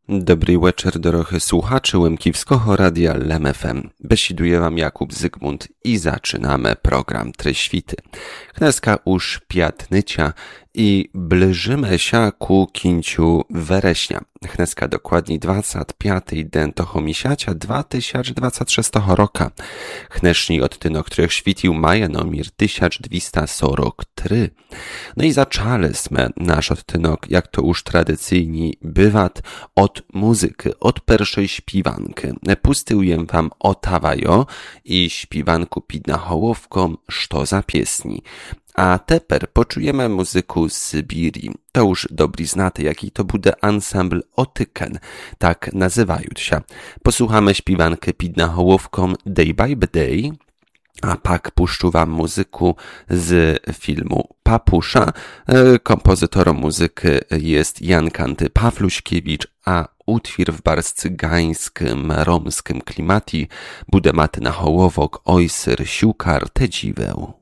Dobry wieczór, drodzy słuchacze Łemkiwskiego Radia LEM FM. Besiduje wam Jakub Zygmunt i zaczynamy program Treświty. Kneska już piatnycia i bliżymy się ku kinciu wereśnia. Kneska dokładnie 25. den toho miesiąca 2026 roka. Kneszni odtynok, których świecił maja nomir 1243. No i zaczęliśmy nasz odtynok, jak to już tradycyjnie bywa, od muzyki, od pierwszej śpiwanki. Pustyłem wam Otawajo i śpiwanku pid na hołowką, što za piesni. A teper poczujemy muzyku z Sybirii. To już dobry znaty, jaki to bude ansambl Otyken, tak nazywają się. Posłuchamy śpiwankę pid na hołowką Day by Day, a pak puszczu wam muzyku z filmu Papusza. Kompozytorem muzyki jest Jan Kanty Pawluśkiewicz, a utwór w barcygańskim, romskim klimacie bude maty na hołowok ojsyr siukar te dziweł.